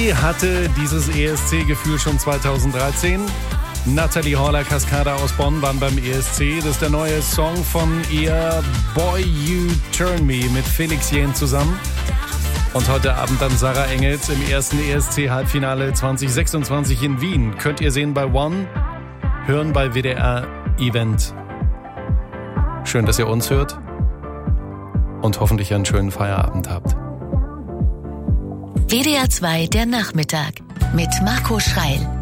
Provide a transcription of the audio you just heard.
Sie hatte dieses ESC-Gefühl schon 2013. Natalie Horler-Cascada aus Bonn waren beim ESC. Das ist der neue Song von ihr, Boy You Turn Me, mit Felix Jähn zusammen. Und heute Abend dann Sarah Engels im ersten ESC-Halbfinale 2026 in Wien. Könnt ihr sehen bei One, hören bei WDR Event. Schön, dass ihr uns hört und hoffentlich einen schönen Feierabend habt. WDR 2 der Nachmittag mit Marco Schreil.